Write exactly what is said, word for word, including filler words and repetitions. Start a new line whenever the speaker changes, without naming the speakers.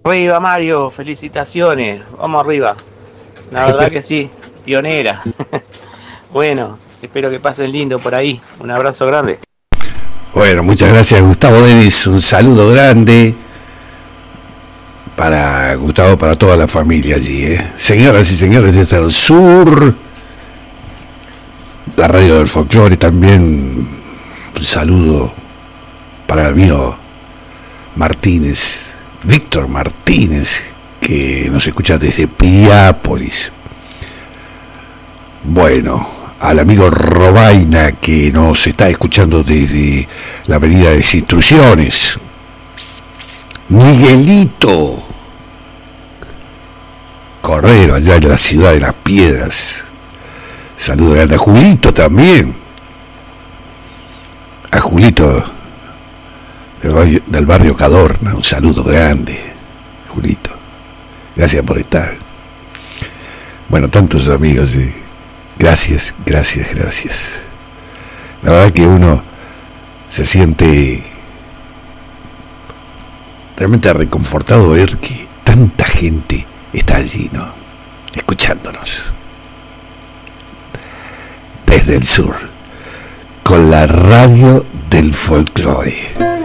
Arriba Mario, felicitaciones, vamos arriba. La verdad que sí, pionera. Bueno, espero que pasen lindo por ahí. Un abrazo grande.
Bueno, muchas gracias Gustavo Denis, un saludo grande para Gustavo, para toda la familia allí, ¿eh? Señoras y señores desde el sur, la radio del folclore también, un saludo para el mío Martínez, Víctor Martínez, que nos escucha desde Piriápolis. Bueno, al amigo Robaina, que nos está escuchando desde la avenida de Instrucciones. Miguelito Cordero, allá en la ciudad de Las Piedras. Saludo grande a Julito también. A Julito del barrio, del barrio Cadorna, un saludo grande, Julito. Gracias por estar. Bueno, tantos amigos, ¿sí? Gracias, gracias, gracias. La verdad que uno se siente realmente reconfortado ver que tanta gente está allí, ¿no? Escuchándonos. Desde el sur, con la radio del folclore.